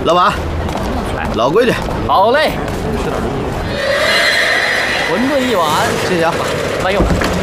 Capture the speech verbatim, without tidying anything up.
老马，老规矩。 好嘞。馄饨一碗， 谢谢啊。 慢用。